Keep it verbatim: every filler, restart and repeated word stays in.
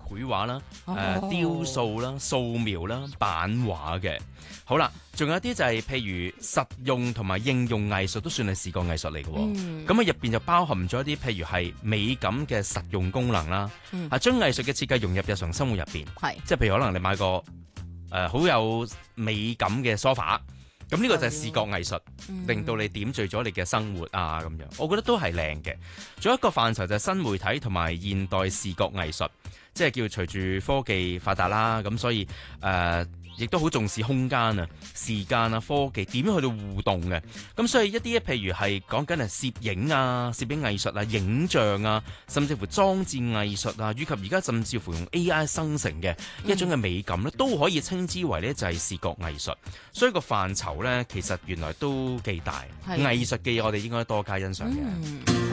繪畫啦、誒、 哦呃、雕塑啦、素描啦、版畫嘅。好啦，仲有啲就係譬如實用同埋應用藝術都算係視覺藝術嚟嘅。 嗯咁啊入邊就包含咗一啲譬如係美感嘅實用功能啦， 嗯啊將藝術嘅設計融入日常生活入邊， 係即係譬如可能你買個誒好、呃、有美感嘅梳化。咁呢個就係視覺藝術， 嗯令到你點綴咗你嘅生活啊咁樣，我覺得都係靚嘅。仲有一個範疇就係新媒體同埋現代視覺藝術，即係叫隨住科技發達啦，咁所以誒。呃亦都好重視空間啊、時間啊、科技點樣去到互動嘅，咁所以一啲譬如係講緊係攝影啊、攝影藝術啊、影像啊，甚至乎裝置藝術啊，以及而家甚至乎用 A I 生成嘅一種嘅美感咧，都可以稱之為呢就係視覺藝術。所以個範疇呢，其實原來都幾大， 係藝術嘅嘢我哋應該多加欣賞嘅。 嗯